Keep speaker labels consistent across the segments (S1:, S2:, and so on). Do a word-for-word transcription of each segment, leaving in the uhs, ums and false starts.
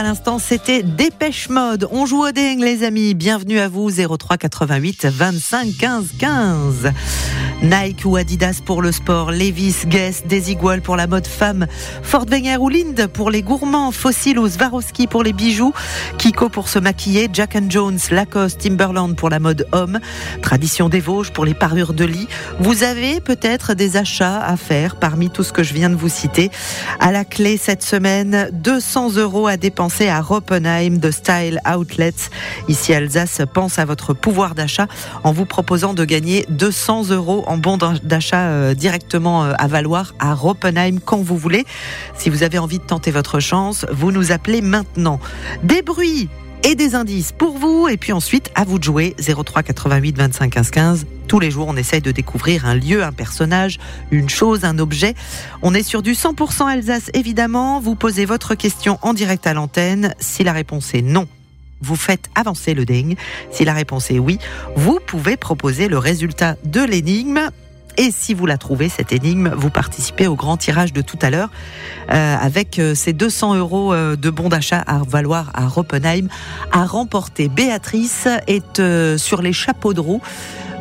S1: À l'instant, c'était Dépêche Mode. On joue au dingue, les amis. Bienvenue à vous, zéro trois quatre-vingt-huit vingt-cinq quinze quinze. Nike ou Adidas pour le sport, Levi's, Guess, Desigual pour la mode femme, Fort Wenger ou Lindt pour les gourmands, Fossil ou Swarovski pour les bijoux, Kiko pour se maquiller, Jack and Jones, Lacoste, Timberland pour la mode homme, Tradition des Vosges pour les parures de lit. Vous avez peut-être des achats à faire parmi tout ce que je viens de vous citer. À la clé cette semaine, deux cents euros à dépenser à Roppenheim de Style Outlets. Ici Alsace pense à votre pouvoir d'achat en vous proposant de gagner deux cents euros en bon d'achat euh, directement euh, à valoir à Roppenheim quand vous voulez. Si vous avez envie de tenter votre chance, vous nous appelez maintenant. Des bruits et des indices pour vous, et puis ensuite à vous de jouer. Zéro trois quatre-vingt-huit vingt-cinq quinze quinze. Tous les jours, on essaye de découvrir un lieu, un personnage, une chose, un objet. On est sur du cent pour cent Alsace, évidemment. Vous posez votre question en direct à l'antenne. Si la réponse est non, vous faites avancer le ding. Si la réponse est oui, vous pouvez proposer le résultat de l'énigme. Et si vous la trouvez, cette énigme, vous participez au grand tirage de tout à l'heure euh, avec euh, ces deux cents euros euh, de bons d'achat à valoir à Roppenheim à remporter. Béatrice est euh, sur les chapeaux de roue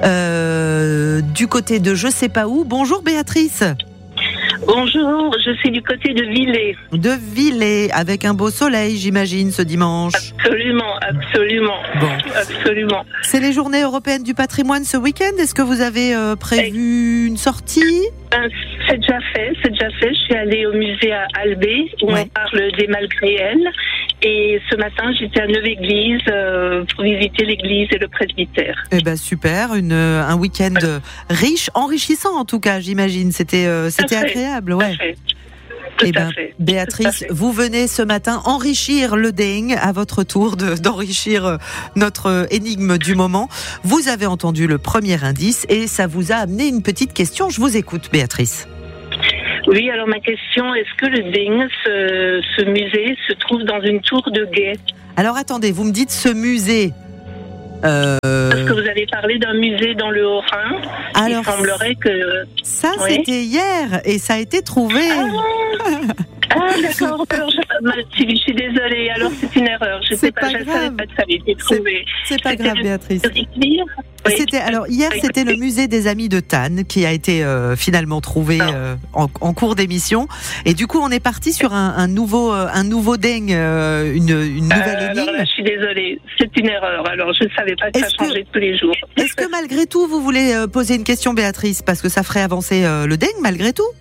S1: euh, du côté de je sais pas où. Bonjour Béatrice.
S2: Bonjour, je suis du côté de Villers.
S1: De Villers, avec un beau soleil, j'imagine, ce dimanche.
S2: Absolument, absolument.
S1: Bon.
S2: Absolument.
S1: C'est les journées européennes du patrimoine ce week-end. Est-ce que vous avez euh, prévu une sortie ?
S2: Ben, c'est déjà fait, c'est déjà fait. Je suis allée au musée à Albé, où
S1: ouais.
S2: on parle des Malgréels. Et ce matin, j'étais à Neuve-Église euh, pour visiter l'église et le presbytère.
S1: Eh ben super, une, un week-end riche, enrichissant en tout cas, j'imagine. C'était, euh, c'était agréable, ouais.
S2: Tout
S1: Eh ben,
S2: à fait.
S1: Béatrice, vous venez ce matin enrichir le ding à votre tour de, d'enrichir notre énigme du moment. Vous avez entendu le premier indice et ça vous a amené une petite question. Je vous écoute, Béatrice.
S2: Oui, alors ma question, est-ce que le Ding, ce, ce musée, se trouve dans une tour de guet ?
S1: Alors attendez, vous me dites ce musée. Euh...
S2: Parce que vous avez parlé d'un musée dans le Haut-Rhin. Alors, il semblerait que...
S1: Ça,
S2: oui.
S1: C'était hier et ça a été trouvé.
S2: Ah, ah d'accord, alors, je, je suis désolée, alors c'est une erreur. Je ne sais pas, pas je savais pas que ça avait été trouvé.
S1: C'est, c'est pas
S2: c'était
S1: grave, Béatrice.
S2: Oui.
S1: C'était, alors hier, c'était le musée des Amis de Thann qui a été euh, finalement trouvé euh, en, en cours d'émission. Et du coup, on est parti sur un, un nouveau, euh, un nouveau ding, euh, une, une nouvelle
S2: euh,
S1: énigme.
S2: Alors là, je suis désolée, c'est une erreur. Alors, je ne savais pas que
S1: est-ce
S2: ça changeait
S1: que,
S2: tous les jours.
S1: Est-ce que malgré tout, vous voulez euh, poser une question, Béatrice, parce que ça ferait avancer euh, le ding malgré tout?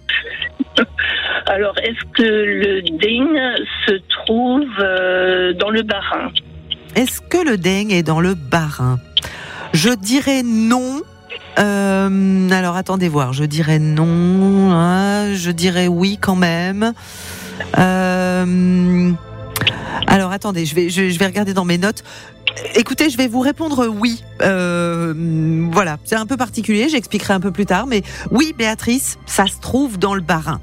S2: Alors, est-ce que le ding se trouve euh, dans le Bas-Rhin ?
S1: Est-ce que le ding est dans le Bas-Rhin ? Je dirais non. Euh, alors attendez voir. Je dirais non. Hein, je dirais oui quand même. Euh, alors attendez, je vais, je, je vais regarder dans mes notes. Écoutez, je vais vous répondre oui. Euh, voilà, c'est un peu particulier. J'expliquerai un peu plus tard. Mais oui, Béatrice, ça se trouve dans le Bas-Rhin.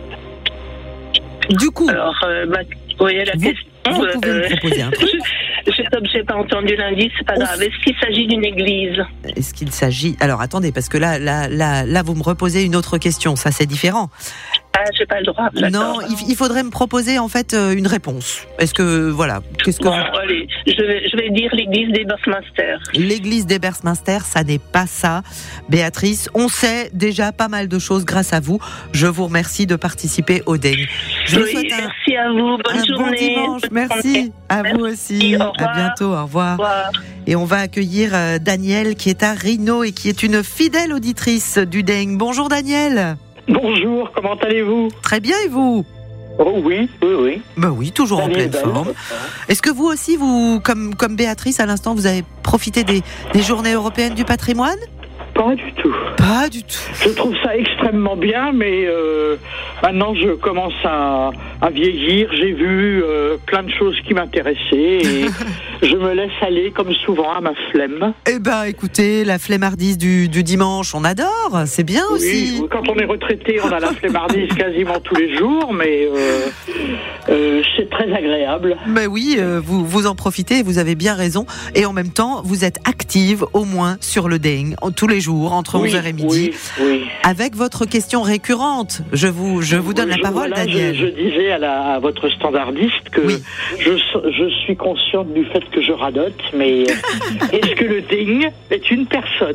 S1: Du coup,
S2: alors, euh, bah, oui, la
S1: vous,
S2: question.
S1: vous pouvez
S2: euh,
S1: me proposer un truc.
S2: Je, je n'ai pas entendu l'indice, c'est pas
S1: On
S2: grave. Est-ce qu'il s'agit d'une église ?
S1: Est-ce qu'il s'agit... Alors attendez, parce que là, là, là, là, vous me reposez une autre question. Ça, c'est différent.
S2: Ah, j'ai pas le droit.
S1: Non, il, il faudrait me proposer en fait une réponse. Est-ce que voilà, qu'est-ce que
S2: bon,
S1: vous...
S2: allez, je vais, je vais dire l'église d'Ebersminster.
S1: L'église d'Ebersminster, ça n'est pas ça, Béatrice. On sait déjà pas mal de choses grâce à vous. Je vous remercie de participer au ding. Je
S2: oui,
S1: vous souhaite un,
S2: merci à vous, bonne
S1: un
S2: journée.
S1: Bon dimanche, merci à
S2: merci.
S1: vous aussi.
S2: Au revoir.
S1: À bientôt, au revoir.
S2: Au revoir.
S1: Et on va accueillir euh, Danielle qui est à Rhino et qui est une fidèle auditrice du ding. Bonjour Danielle.
S3: Bonjour, comment allez-vous ?
S1: Très bien, et vous ?
S3: Oh oui, oui, oui.
S1: Ben oui, toujours
S3: Daniel
S1: en pleine
S3: Bell.
S1: forme. Est-ce que vous aussi, vous, comme, comme Béatrice à l'instant, vous avez profité des, des journées européennes du patrimoine ?
S3: Pas du tout.
S1: Pas du tout.
S3: Je trouve ça extrêmement bien, mais euh, maintenant je commence à, à vieillir. J'ai vu euh, plein de choses qui m'intéressaient et je me laisse aller comme souvent à ma flemme.
S1: Eh ben, écoutez, la flemmardise du, du dimanche, on adore, c'est bien
S3: oui,
S1: aussi.
S3: Quand on est retraité, on a la flemmardise quasiment tous les jours, mais euh, euh, c'est très agréable.
S1: Mais oui, euh, vous, vous en profitez, vous avez bien raison. Et en même temps, vous êtes active au moins sur le Ding, tous les jours, entre
S3: oui,
S1: onze heures et midi,
S3: oui, oui.
S1: avec votre question récurrente. Je vous, je vous donne
S3: je,
S1: la parole,
S3: voilà,
S1: Daniel.
S3: Je, je disais à, la, à votre standardiste que
S1: oui.
S3: je, je suis consciente du fait que je radote, mais est-ce que le Ding est une personne?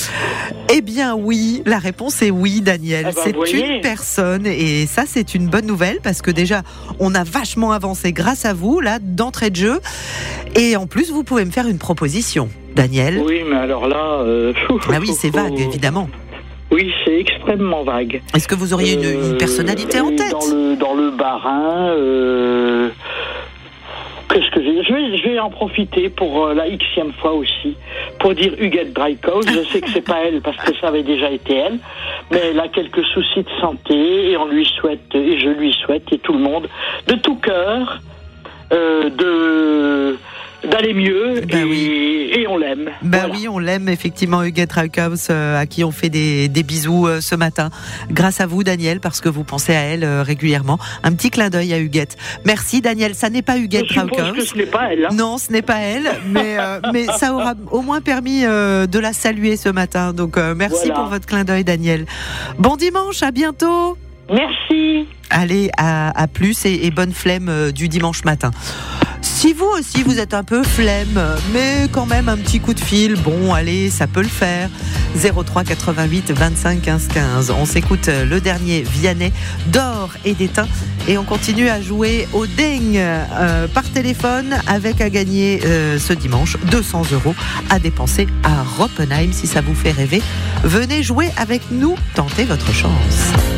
S1: Eh bien oui, la réponse est oui, Daniel.
S3: Ah ben,
S1: c'est une personne et ça c'est une bonne nouvelle parce que déjà on a vachement avancé grâce à vous là d'entrée de jeu et en plus vous pouvez me faire une proposition, Daniel.
S3: Oui, mais alors là... Euh...
S1: Ah oui, c'est vague évidemment.
S3: Oui, c'est extrêmement vague.
S1: Est-ce que vous auriez
S3: euh,
S1: une, une personnalité en tête?
S3: Dans le, dans le Bas-Rhin... Euh... Qu'est-ce que j'ai je vais, je vais en profiter pour euh, la xème fois aussi, pour dire Huguette Drycouse. Je sais que c'est pas elle, parce que ça avait déjà été elle, mais elle a quelques soucis de santé, et on lui souhaite, et je lui souhaite, et tout le monde, de tout cœur, euh, de... d'aller mieux,
S1: ben
S3: et,
S1: oui.
S3: et on l'aime.
S1: Ben
S3: voilà.
S1: oui, on l'aime effectivement, Huguette Drycouse, euh, à qui on fait des, des bisous euh, ce matin. Grâce à vous, Daniel, parce que vous pensez à elle euh, régulièrement. Un petit clin d'œil à Huguette. Merci, Daniel. Ça n'est pas Huguette
S3: Je suppose
S1: Drycouse.
S3: que ce n'est pas elle. Hein.
S1: Non, ce n'est pas elle, mais, euh, mais ça aura au moins permis euh, de la saluer ce matin. Donc, euh, merci
S3: voilà.
S1: pour votre clin d'œil, Daniel. Bon dimanche, à bientôt.
S3: Merci.
S1: Allez, à, à plus et, et bonne flemme euh, du dimanche matin. Si vous aussi vous êtes un peu flemme, mais quand même un petit coup de fil, bon allez, ça peut le faire. zéro trois quatre-vingt-huit vingt-cinq quinze quinze. On s'écoute le dernier Vianney d'or et d'étain et on continue à jouer au Ding euh, par téléphone avec à gagner euh, ce dimanche deux cents euros à dépenser à Roppenheim. Si ça vous fait rêver, venez jouer avec nous, tentez votre chance.